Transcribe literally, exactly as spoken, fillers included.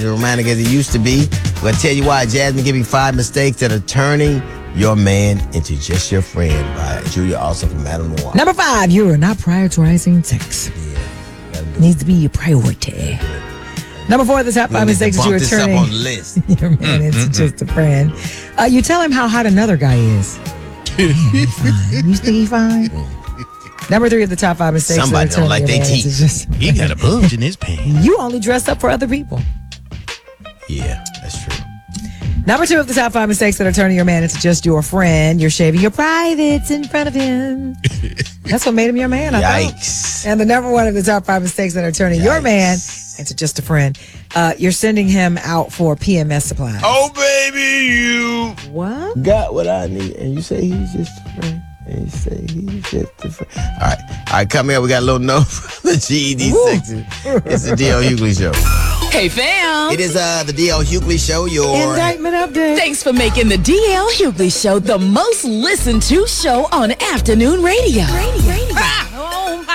romantic as it used to be. We're going to tell you why Jasmine giving five mistakes that are turning your man into just your friend by Julia Austin from Madame Noir. Number five, you are not prioritizing sex. Yeah. Needs to be your priority. Number four, the top five mistakes that you are this up turning on the list. your man into just a friend. Uh, you tell him how hot another guy is. Man, he's fine. You think he's fine? Number three of the top five mistakes Somebody that are don't turning like your their man teeth. into just a He got a bulge in his pants. You only dress up for other people. Yeah, that's true. Number two of the top five mistakes that are turning your man into just your friend. You're shaving your privates in front of him. That's what made him your man, I Yikes. thought. And the number one of the top five mistakes that are turning Yikes. your man into just a friend. Uh, you're sending him out for P M S supplies. Oh, baby, you What? got what I need. And you say he's just a friend. And you say he's just a friend. All right. All right, come here. We got a little note from the G E D Ooh. section. It's the D L Hughley Show. Hey, fam. It is uh the D L Hughley Show. Your Indictment update. Thanks for making the D L Hughley Show the most listened to show on afternoon radio. Radio.